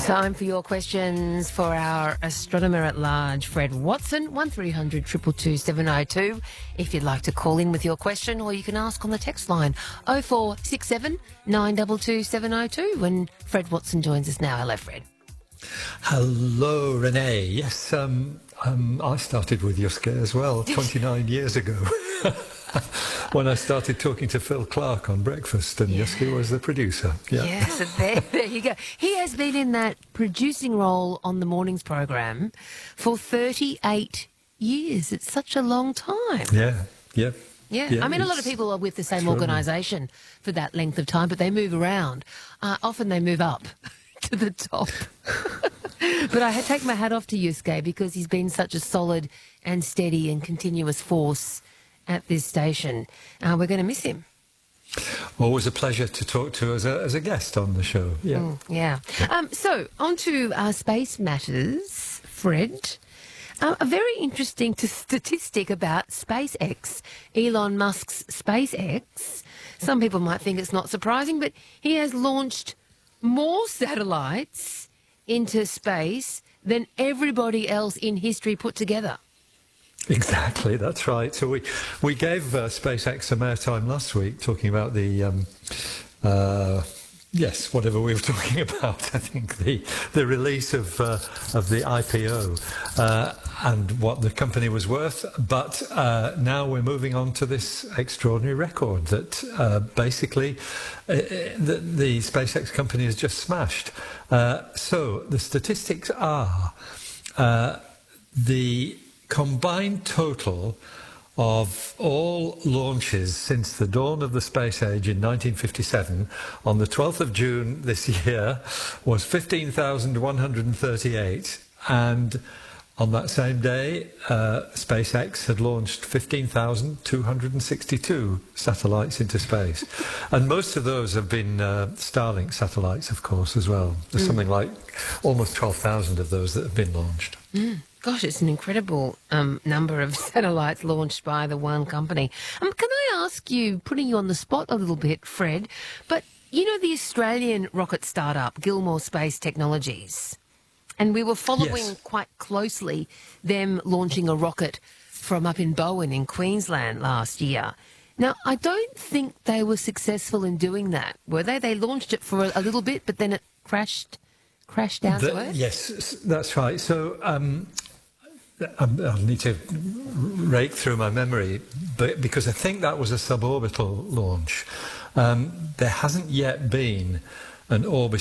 Time for your questions for our astronomer at large, Fred Watson, 1300 222 702. If you'd like to call in with your question, or you can ask on the text line 0467 922 702. And Fred Watson joins us now. Hello, Fred. Hello, Renee. Yes, I started with Yuska as well 29 years ago when I started talking to Phil Clark on Breakfast, and Yuska was the producer. Yeah, so there you go. He has been in that producing role on the mornings program for 38 years. It's such a long time. Yeah. I mean, a lot of people are with the same organisation for that length of time, but they move around. Often they move up to the top. But I take my hat off to Yusuke because he's been such a solid and steady and continuous force at this station. We're going to miss him. Always a pleasure to talk to as a guest on the show. So, on to space matters, Fred. A very interesting statistic about SpaceX, Elon Musk's SpaceX. Some people might think it's not surprising, but he has launched more satellites into space than everybody else in history put together. Exactly, that's right. So we gave SpaceX some airtime last week talking about the whatever we were talking about. I think the release of the IPO and what the company was worth. But now we're moving on to this extraordinary record that basically the SpaceX company has just smashed. So the statistics are the combined total of all launches since the dawn of the space age in 1957 on the 12th of June this year was 15,138, and on that same day SpaceX had launched 15,262 satellites into space, and most of those have been Starlink satellites, of course, as well. There's something like almost 12,000 of those that have been launched. Gosh, it's an incredible number of satellites launched by the one company. Can I ask you, putting you on the spot a little bit, Fred, but you know the Australian rocket startup, Gilmore Space Technologies, and we were following quite closely them launching a rocket from up in Bowen in Queensland last year. Now, I don't think they were successful in doing that, were they? They launched it for a little bit, but then it crashed down to Earth? Yes, that's right. So I'll need to rake through my memory, but because I think that was a suborbital launch. There hasn't yet been an orbital